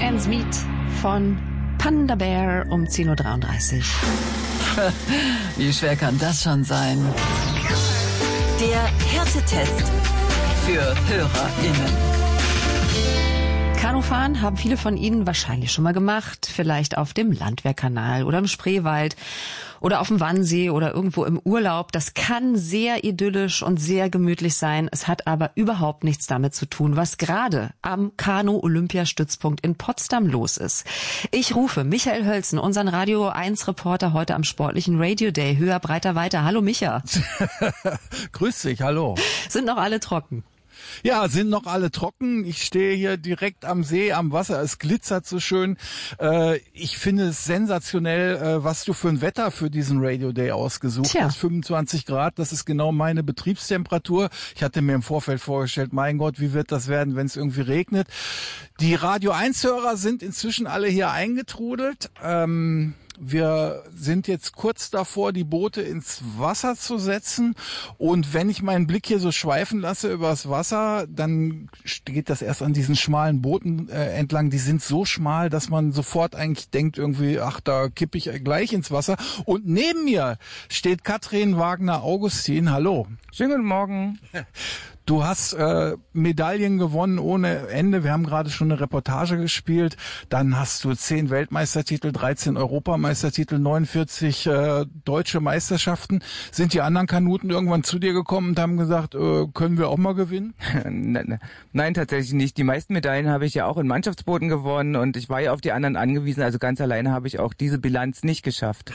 Sans Meat von Panda Bear um 10.33 Uhr. Wie schwer kann das schon sein? Der Härtetest für HörerInnen. Kanufahren haben viele von Ihnen wahrscheinlich schon mal gemacht. Vielleicht auf dem Landwehrkanal oder im Spreewald oder auf dem Wannsee oder irgendwo im Urlaub. Das kann sehr idyllisch und sehr gemütlich sein. Es hat aber überhaupt nichts damit zu tun, was gerade am Kanu-Olympiastützpunkt in Potsdam los ist. Ich rufe Michael Hölzen, unseren Radio 1 Reporter heute am sportlichen Radio Day. Höher, breiter, weiter. Hallo Micha. Grüß dich, hallo. Sind noch alle trocken? Ja, sind noch alle trocken. Ich stehe hier direkt am See, am Wasser. Es glitzert so schön. Ich finde es sensationell, was du für ein Wetter für diesen Radio Day ausgesucht hast. 25 Grad, das ist genau meine Betriebstemperatur. Ich hatte mir im Vorfeld vorgestellt, mein Gott, wie wird das werden, wenn es irgendwie regnet. Die Radio 1-Hörer sind inzwischen alle hier eingetrudelt. Wir sind jetzt kurz davor, die Boote ins Wasser zu setzen. Und wenn ich meinen Blick hier so schweifen lasse übers Wasser, dann geht das erst an diesen schmalen Booten entlang. Die sind so schmal, dass man sofort eigentlich denkt irgendwie, ach, da kippe ich gleich ins Wasser. Und neben mir steht Katrin Wagner-Augustin. Hallo. Schönen guten Morgen. Du hast Medaillen gewonnen ohne Ende. Wir haben gerade schon eine Reportage gespielt. Dann hast du 10 Weltmeistertitel, 13 Europameistertitel, 49 deutsche Meisterschaften. Sind die anderen Kanuten irgendwann zu dir gekommen und haben gesagt, können wir auch mal gewinnen? Nein, tatsächlich nicht. Die meisten Medaillen habe ich ja auch in Mannschaftsbooten gewonnen und ich war ja auf die anderen angewiesen. Also ganz alleine habe ich auch diese Bilanz nicht geschafft.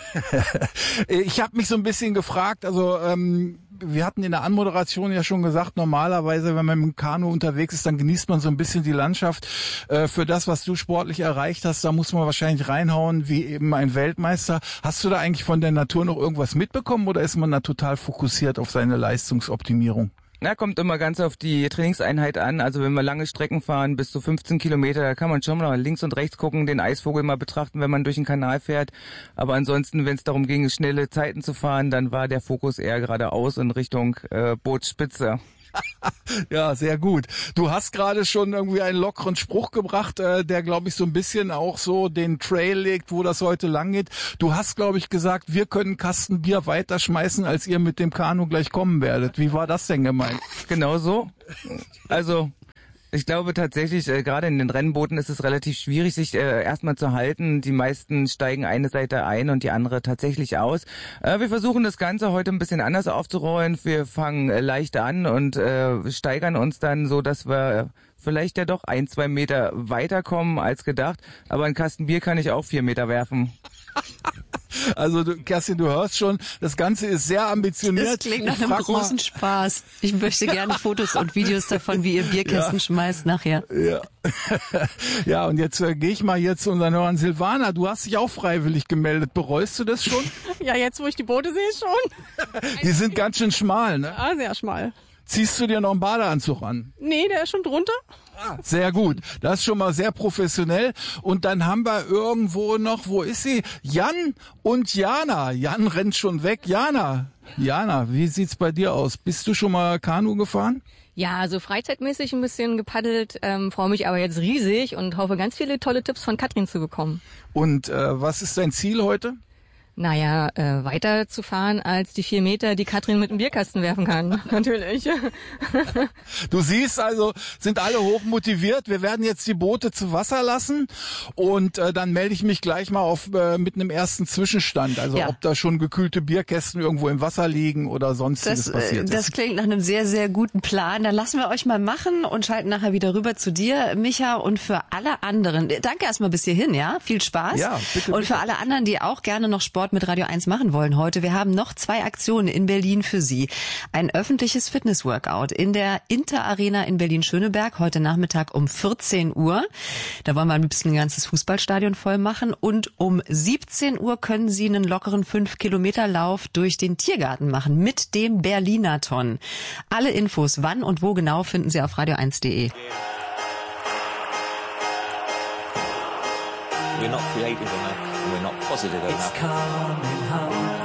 Ich habe mich so ein bisschen gefragt, also wir hatten in der Anmoderation ja schon gesagt, normalerweise, wenn man mit dem Kanu unterwegs ist, dann genießt man so ein bisschen die Landschaft. Für das, was du sportlich erreicht hast, da muss man wahrscheinlich reinhauen wie eben ein Weltmeister. Hast du da eigentlich von der Natur noch irgendwas mitbekommen oder ist man da total fokussiert auf seine Leistungsoptimierung? Na, kommt immer ganz auf die Trainingseinheit an. Also wenn wir lange Strecken fahren, bis zu 15 Kilometer, da kann man schon mal links und rechts gucken, den Eisvogel mal betrachten, wenn man durch den Kanal fährt. Aber ansonsten, wenn es darum ging, schnelle Zeiten zu fahren, dann war der Fokus eher geradeaus in Richtung Bootsspitze. Ja, sehr gut. Du hast gerade schon irgendwie einen lockeren Spruch gebracht, der, glaube ich, so ein bisschen auch so den Trail legt, wo das heute lang geht. Du hast, glaube ich, gesagt, wir können einen Kasten Bier weiterschmeißen, als ihr mit dem Kanu gleich kommen werdet. Wie war das denn gemeint? Genau so. Also ich glaube tatsächlich, gerade in den Rennbooten ist es relativ schwierig, sich erstmal zu halten. Die meisten steigen eine Seite ein und die andere tatsächlich aus. Wir versuchen das Ganze heute ein bisschen anders aufzurollen. Wir fangen leicht an und steigern uns dann so, dass wir vielleicht ja doch 1-2 Meter weiterkommen als gedacht. Aber ein Kasten Bier kann ich auch 4 Meter werfen. Also Kerstin, du hörst schon, das Ganze ist sehr ambitioniert. Das klingt nach einem großen Spaß. Ich möchte gerne Fotos und Videos davon, wie ihr Bierkästen schmeißt nachher. Ja, ja, und jetzt gehe ich mal hier zu unseren Hörern. Silvana, du hast dich auch freiwillig gemeldet. Bereust du das schon? Ja, jetzt wo ich die Boote sehe, schon. Die sind ganz schön schmal, ne? Ja, sehr schmal. Ziehst du dir noch einen Badeanzug an? Nee, der ist schon drunter. Ah, sehr gut. Das ist schon mal sehr professionell. Und dann haben wir irgendwo noch, wo ist sie? Jan und Jana. Jan rennt schon weg. Jana, wie sieht's bei dir aus? Bist du schon mal Kanu gefahren? Ja, also freizeitmäßig ein bisschen gepaddelt, freue mich aber jetzt riesig und hoffe, ganz viele tolle Tipps von Katrin zu bekommen. Und was ist dein Ziel heute? Naja, weiter zu fahren als die 4 Meter, die Katrin mit dem Bierkasten werfen kann. Natürlich. Du siehst also, sind alle hoch motiviert. Wir werden jetzt die Boote zu Wasser lassen und dann melde ich mich gleich mal mit einem ersten Zwischenstand. Also ob da schon gekühlte Bierkästen irgendwo im Wasser liegen oder sonstiges passiert ist. Das klingt nach einem sehr, sehr guten Plan. Dann lassen wir euch mal machen und schalten nachher wieder rüber zu dir, Micha. Und für alle anderen, danke erstmal bis hierhin, ja? Viel Spaß. Ja, bitte. Und für alle anderen, die auch gerne noch Sport mit Radio 1 machen wollen heute. Wir haben noch 2 Aktionen in Berlin für Sie. Ein öffentliches Fitnessworkout in der Inter Arena in Berlin-Schöneberg heute Nachmittag um 14 Uhr. Da wollen wir ein bisschen ein ganzes Fußballstadion voll machen. Und um 17 Uhr können Sie einen lockeren 5-Kilometer-Lauf durch den Tiergarten machen mit dem Berlinathon. Alle Infos, wann und wo genau, finden Sie auf radio1.de. We're not creative enough, we're not positive enough. It's coming home.